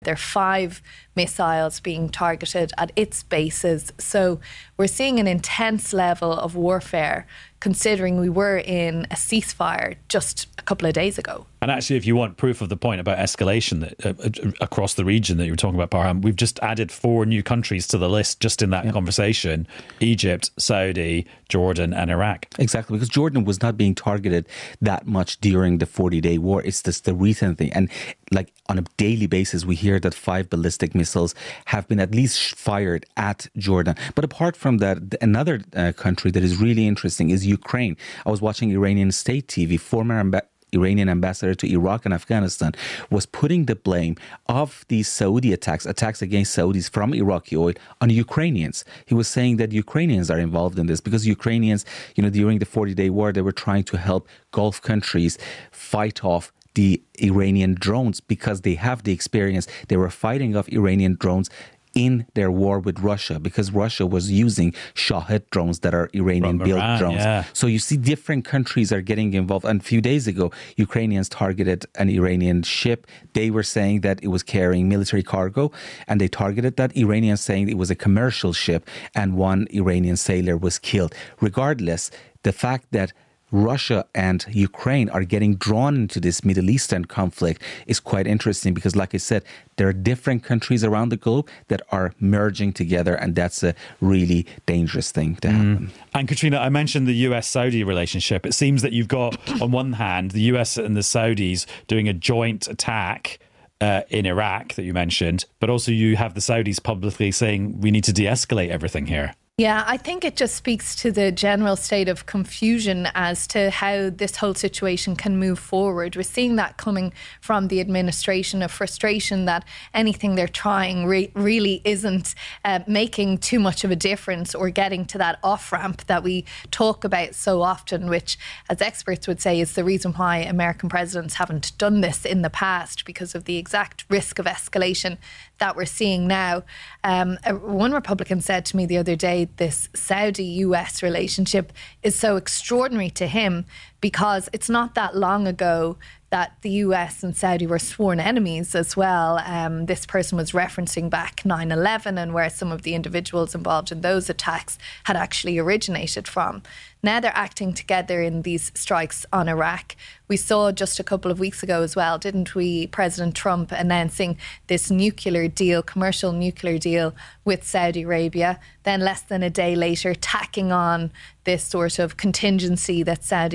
there are 5 missiles being targeted at its bases. So we're seeing an intense level of warfare, considering we were in a ceasefire just a couple of days ago. And actually, if you want proof of the point about escalation that, across the region that you were talking about, Parham, we've just added 4 new countries to the list just in that conversation: Egypt, Saudi, Jordan and Iraq. Exactly, because Jordan was not being targeted that much during the 40-day war. It's just the recent thing. And like on a daily basis, we hear that 5 ballistic missiles have been at least fired at Jordan. But apart from that, another country that is really interesting is Ukraine. I was watching Iranian state TV. Former Iranian ambassador to Iraq and Afghanistan was putting the blame of these Saudi attacks against Saudis from Iraqi oil on Ukrainians. He was saying that Ukrainians are involved in this because Ukrainians, during the 40-day war, they were trying to help Gulf countries fight off the Iranian drones because they have the experience. They were fighting off Iranian drones in their war with Russia because Russia was using Shahed drones that are Iranian-built drones. Yeah. So you see different countries are getting involved. And a few days ago, Ukrainians targeted an Iranian ship. They were saying that it was carrying military cargo, and they targeted that. Iranians saying it was a commercial ship, and one Iranian sailor was killed. Regardless, the fact that Russia and Ukraine are getting drawn into this Middle Eastern conflict is quite interesting because, like I said, there are different countries around the globe that are merging together, and that's a really dangerous thing to happen. And Katrina, I mentioned the US-Saudi relationship. It seems that you've got, on one hand, the US and the Saudis doing a joint attack in Iraq that you mentioned, but also you have the Saudis publicly saying we need to de-escalate everything here. Yeah, I think it just speaks to the general state of confusion as to how this whole situation can move forward. We're seeing that coming from the administration, a frustration that anything they're trying really isn't making too much of a difference or getting to that off-ramp that we talk about so often, which, as experts would say, is the reason why American presidents haven't done this in the past, because of the exact risk of escalation that we're seeing now. One Republican said to me the other day, this Saudi-US relationship is so extraordinary to him because it's not that long ago that the US and Saudi were sworn enemies as well. This person was referencing back 9/11 and where some of the individuals involved in those attacks had actually originated from. Now they're acting together in these strikes on Iraq. We saw just a couple of weeks ago as well, didn't we, President Trump announcing this nuclear deal, commercial nuclear deal with Saudi Arabia. Then less than a day later, tacking on this sort of contingency that Saudi